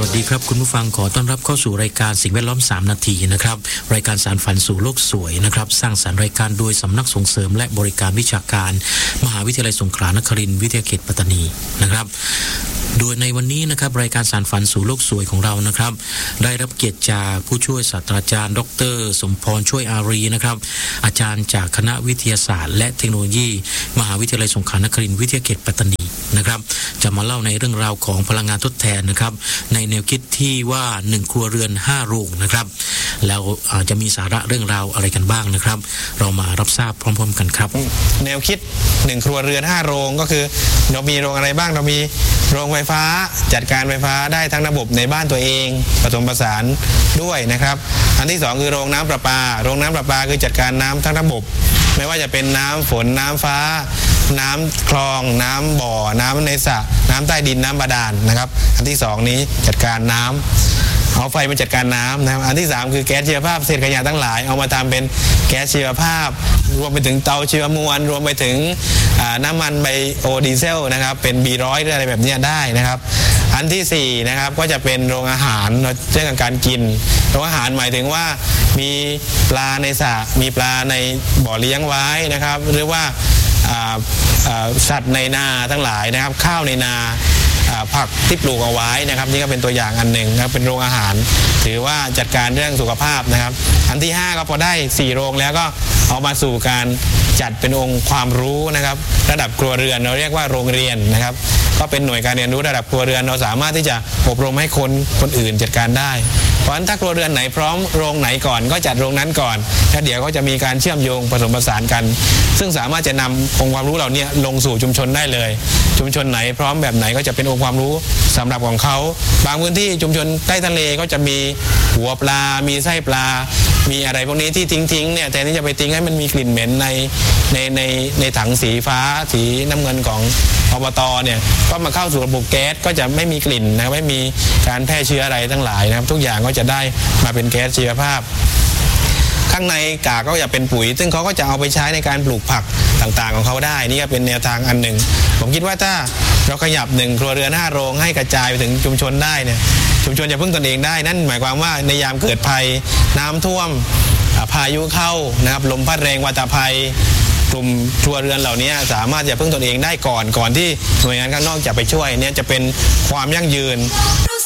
วัสดีครับคุณผู้ฟังขอต้อนรับเข้าสู่รายการสิ่งแวดล้อม3 นาทีนะครับรายการสารฝันสู่โลกสวยนะครับสร้างสรรค์รายการโดยสำนักส่งเสริมและบริการวิชาการมหาวิทยาลัยสงขลานครินทร์วิทยาเขตปัตตานีนะครับโดยในวันนี้นะครับรายการสารฝันสู่โลกสวยของเรานะครับได้รับเกียรติจากผู้ช่วยศาสตราจารย์ดร.สมพรช่วยอารีนะครับอาจารย์จากคณะวิทยาศาสตร์และเทคโนโลยีมหาวิทยาลัยสงขลานครินทร์วิทยาเขตปัตตานีนะครับจะมาเล่าในเรื่องราวของพลังงานทดแทนนะครับในแนวคิดที่ว่า1ครัวเรือน5โรงนะครับแล้วจะมีสาระเรื่องราวอะไรกันบ้างนะครับเรามารับทราบพร้อมๆกันครับแนวคิด1ครัวเรือน5โรงก็คือเรามีโรงอะไรบ้างเรามีโรงไฟฟ้าจัดการไฟฟ้าได้ทั้งระบบในบ้านตัวเองผสมผสานด้วยนะครับอันที่2คือโรงน้ำประปาโรงน้ำประปาคือจัดการน้ำทั้งระบบไม่ว่าจะเป็นน้ำฝนน้ำฟ้าน้ำคลองน้ำบ่อน้ำในสระน้ำใต้ดินน้ำบาดาลนะครับอันที่2นี้จัดการน้ำเอาไฟมาจัดการน้ำนะครับอันที่3คือแก๊สชีวภาพเศษขยะทั้งหลายเอามาทำเป็นแก๊สชีวภาพรวมไปถึงเตาชีวมวลรวมไปถึงน้ำมันไบโอดีเซลนะครับเป็น B100 หรืออะไรแบบนี้ได้นะครับอันที่4นะครับก็จะเป็นโรงอาหารเรื่องการกินโรงอาหารหมายถึงว่ามีปลาในสระมีปลาในบ่อเลี้ยงไว้นะครับหรือว่าสัตว์ในนาทั้งหลายนะครับข้าวในนาผักที่ปลูกเอาไว้นะครับนี่ก็เป็นตัวอย่างอันหนึ่งนะครับเป็นโรงอาหารถือว่าจัดการเรื่องสุขภาพนะครับอันที่5ก็พอได้4โรงแล้วก็เอามาสู่การจัดเป็นองค์ความรู้นะครับระดับครัวเรือนเราเรียกว่าโรงเรียนนะครับก็เป็นหน่วยการเรียนรู้ระดับครัวเรือนเราสามารถที่จะอบรมให้คนอื่นจัดการได้เพราะฉะนั้นถ้าครัวเรือนไหนพร้อมโรงไหนก่อนก็จัดโรงนั้นก่อนแล้วเดี๋ยวก็จะมีการเชื่อมโยงผสมผสานกันซึ่งสามารถจะนำองค์ความรู้เหล่านี้ลงสู่ชุมชนได้เลยชุมชนไหนพร้อมแบบไหนก็จะเป็นองค์ความรู้สำหรับของเขาบางพื้นที่ชุมชนใต้ทะเลก็จะมีหัวปลามีไส้ปลามีอะไรพวกนี้ที่ทิ้งเนี่ยแทนที่จะไปทิ้งให้มันมีกลิ่นเหม็นในถังสีฟ้าสีน้ำเงินของอบตเนี่ยก็มาเข้าสู่ระบบแก๊สก็จะไม่มีกลิ่นนะไม่มีการแพร่เชื้ออะไรทั้งหลายนะครับทุกอย่างก็จะได้มาเป็นแก๊สชีวภาพข้างในกากก็จะเป็นปุ๋ยซึ่งเขาก็จะเอาไปใช้ในการปลูกผักต่างๆของเขาได้นี่ก็เป็นแนวทางอันหนึ่งผมคิดว่าถ้าเราขยับ1ครัวเรือน5โรงให้กระจายไปถึงชุมชนได้เนี่ยชุมชนจะพึ่งตนเองได้นั่นหมายความว่าในยามเกิดภัยน้ำท่วมพายุเข้านะครับลมพัดแรงวัฏภัยกลุ่มครัวเรือนเหล่านี้สามารถจะพึ่งตนเองได้ก่อนที่หน่วยงานข้างนอกจะไปช่วยเนี่ยจะเป็นความยั่งยืน